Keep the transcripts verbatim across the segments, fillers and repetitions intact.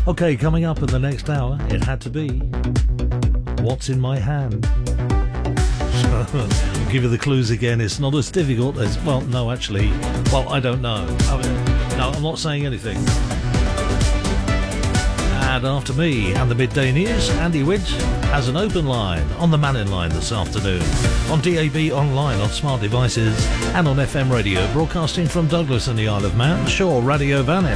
OK, coming up in the next hour, it had to be What's in My Hand. I'll give you the clues again. It's not as difficult as... Well, no, actually. Well, I don't know. I mean, no, I'm not saying anything. And after me and the midday news, Andy Widge has an open line on the Mannin line this afternoon, on D A B, online, on smart devices, and on F M radio, broadcasting from Douglas and the Isle of Man, Shaw Radio Vannin.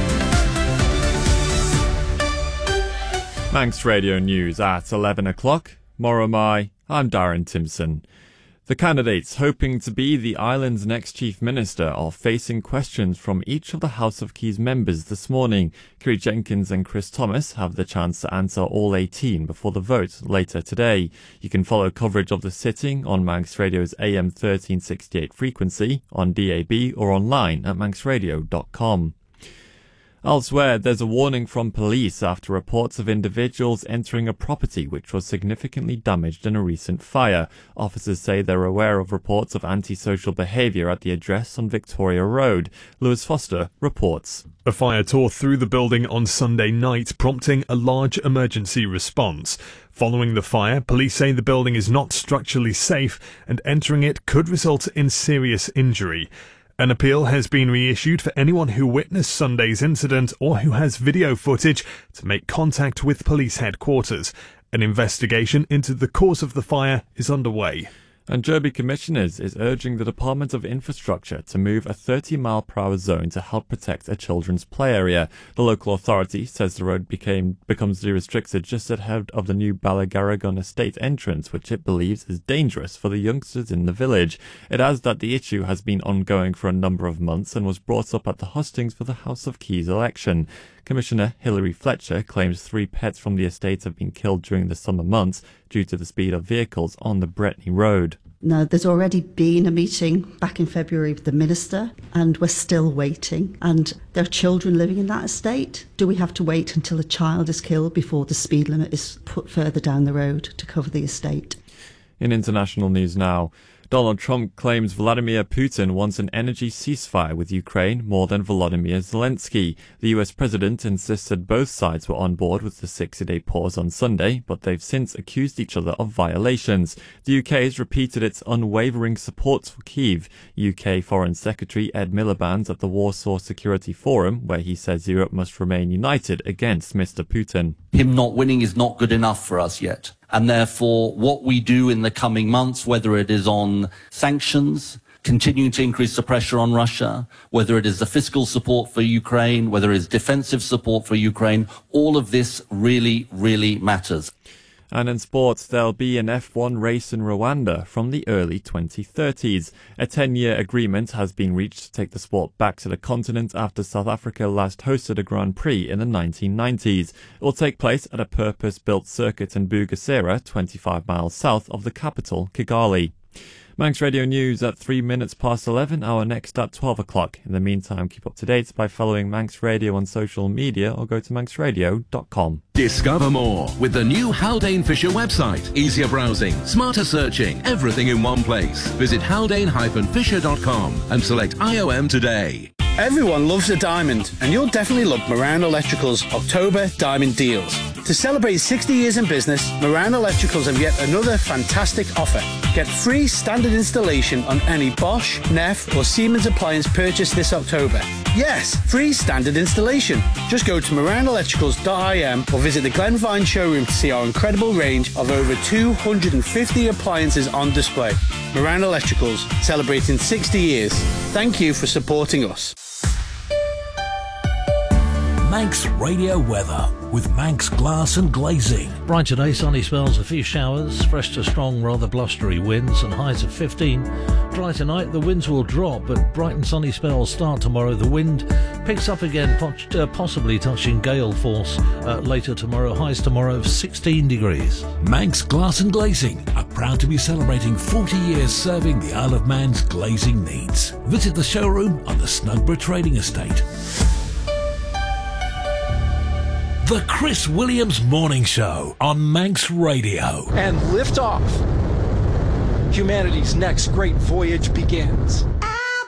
Manx Radio News at eleven o'clock. Moromai, I'm Darren Timpson. The candidates hoping to be the island's next Chief Minister are facing questions from each of the House of Keys members this morning. Kiri Jenkins and Chris Thomas have the chance to answer all eighteen before the vote later today. You can follow coverage of the sitting on Manx Radio's A M thirteen sixty-eight frequency, on D A B or online at manx radio dot com. Elsewhere, there's a warning from police after reports of individuals entering a property which was significantly damaged in a recent fire. Officers say they're aware of reports of antisocial behaviour at the address on Victoria Road. Lewis Foster reports. A fire tore through the building on Sunday night, prompting a large emergency response. Following the fire, police say the building is not structurally safe and entering it could result in serious injury. An appeal has been reissued for anyone who witnessed Sunday's incident or who has video footage to make contact with police headquarters. An investigation into the cause of the fire is underway. And Derby Commissioners is urging the Department of Infrastructure to move a thirty mile per hour zone to help protect a children's play area. The local authority says the road became becomes restricted just ahead of the new Ballagaragon estate entrance, which it believes is dangerous for the youngsters in the village. It adds that the issue has been ongoing for a number of months and was brought up at the hustings for the House of Keys election. Commissioner Hilary Fletcher claims three pets from the estate have been killed during the summer months due to the speed of vehicles on the Bretney Road. No, there's already been a meeting back in February with the Minister and we're still waiting. And there are children living in that estate. Do we have to wait until a child is killed before the speed limit is put further down the road to cover the estate? In international news now, Donald Trump claims Vladimir Putin wants an energy ceasefire with Ukraine more than Volodymyr Zelensky. The U S president insisted both sides were on board with the sixty-day pause on Sunday, but they've since accused each other of violations. The U K has repeated its unwavering support for Kyiv. U K Foreign Secretary Ed Miliband's at the Warsaw Security Forum, where he says Europe must remain united against Mister Putin. Him not winning is not good enough for us yet. And therefore, what we do in the coming months, whether it is on sanctions, continuing to increase the pressure on Russia, whether it is the fiscal support for Ukraine, whether it is defensive support for Ukraine, all of this really, really matters. And in sports, there'll be an F one race in Rwanda from the early twenty thirties. A ten-year agreement has been reached to take the sport back to the continent after South Africa last hosted a Grand Prix in the nineteen nineties. It will take place at a purpose-built circuit in Bugesera, twenty-five miles south of the capital, Kigali. Manx Radio News at three minutes past eleven, our next at twelve o'clock. In the meantime, keep up to date by following Manx Radio on social media or go to manx radio dot com. Discover more with the new Haldane Fisher website. Easier browsing, smarter searching, everything in one place. Visit haldane dash fisher dot com and select I O M today. Everyone loves a diamond, and you'll definitely love Moran Electrical's October Diamond Deals. To celebrate sixty years in business, Moran Electricals have yet another fantastic offer. Get free standard installation on any Bosch, Neff or Siemens appliance purchased this October. Yes, free standard installation. Just go to moran electricals dot I M or visit the Glenvine showroom to see our incredible range of over two hundred fifty appliances on display. Moran Electricals, celebrating sixty years. Thank you for supporting us. Manx Radio weather with Manx Glass and Glazing. Bright today, sunny spells, a few showers, fresh to strong, rather blustery winds and highs of fifteen. Dry tonight, the winds will drop, but bright and sunny spells start tomorrow. The wind picks up again, possibly touching gale force uh, later tomorrow. Highs tomorrow of sixteen degrees. Manx Glass and Glazing are proud to be celebrating forty years serving the Isle of Man's glazing needs. Visit the showroom on the Snugborough Trading Estate. The Chris Williams Morning Show on Manx Radio. And lift off. Humanity's next great voyage begins.